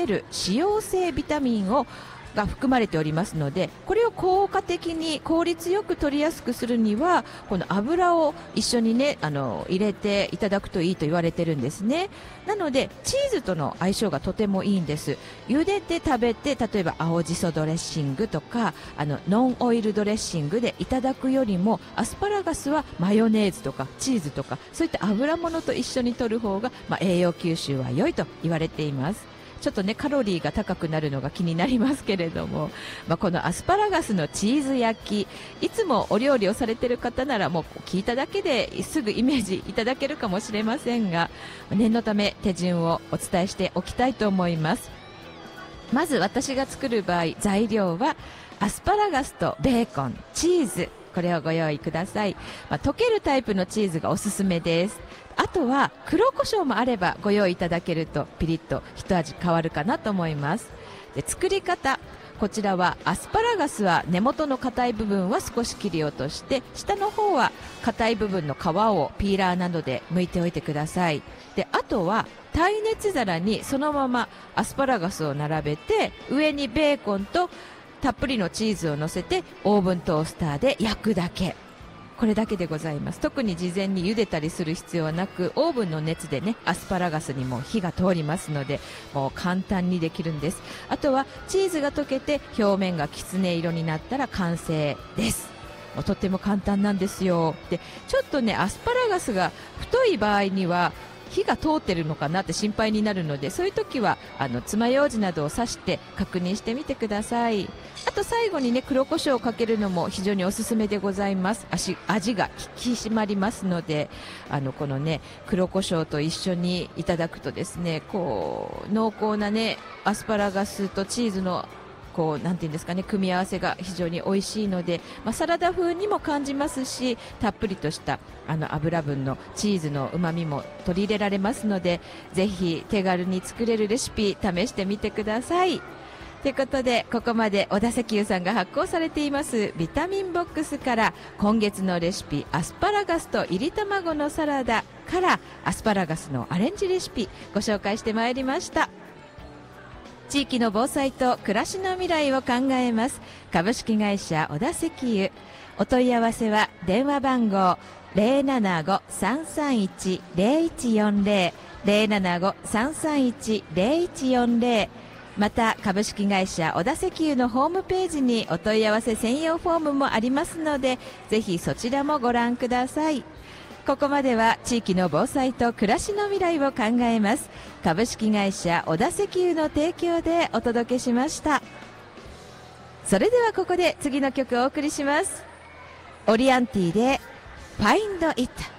る脂溶性ビタミンが含まれておりますので、これを効果的に効率よく取りやすくするには、この油を一緒にね入れていただくといいと言われてるんですね。なのでチーズとの相性がとてもいいんです。茹でて食べて、例えば青じそドレッシングとかノンオイルドレッシングでいただくよりも、アスパラガスはマヨネーズとかチーズとかそういった油物と一緒に摂る方が、栄養吸収は良いと言われています。ちょっとねカロリーが高くなるのが気になりますけれども、このアスパラガスのチーズ焼き、いつもお料理をされている方ならもう聞いただけですぐイメージいただけるかもしれませんが、念のため手順をお伝えしておきたいと思います。まず私が作る場合、材料はアスパラガスとベーコン、チーズ、これをご用意ください。溶けるタイプのチーズがおすすめです。あとは黒胡椒もあればご用意いただけるとピリッと一味変わるかなと思います。で、作り方、こちらはアスパラガスは根元の硬い部分は少し切り落として、下の方は硬い部分の皮をピーラーなどで剥いておいてください。で、あとは耐熱皿にそのままアスパラガスを並べて、上にベーコンとたっぷりのチーズを乗せてオーブントースターで焼くだけ。これだけでございます。特に事前に茹でたりする必要はなく、オーブンの熱でねアスパラガスにも火が通りますので、もう簡単にできるんです。あとはチーズが溶けて表面がきつね色になったら完成です。もうとっても簡単なんですよ。で、ちょっとねアスパラガスが太い場合には火が通ってるのかなって心配になるので、そういう時は爪楊枝などを刺して確認してみてください。あと最後にね黒胡椒をかけるのも非常におすすめでございます。味が引き締まりますので、このね黒胡椒と一緒にいただくとですね、こう濃厚なねアスパラガスとチーズのなんていうんですかね、組み合わせが非常に美味しいので、サラダ風にも感じますし、たっぷりとした油分のチーズの旨味も取り入れられますので、ぜひ手軽に作れるレシピ試してみてください。ということで、ここまで小田石油さんが発行されていますビタミンボックスから、今月のレシピアスパラガスといり卵のサラダからアスパラガスのアレンジレシピご紹介してまいりました。地域の防災と暮らしの未来を考えます株式会社小田石油。お問い合わせは電話番号 075-331-0140 075-331-0140、 また株式会社小田石油のホームページにお問い合わせ専用フォームもありますので、ぜひそちらもご覧ください。ここまでは地域の防災と暮らしの未来を考えます株式会社小田石油の提供でお届けしました。それではここで次の曲をお送りします。オリアンティで Find It。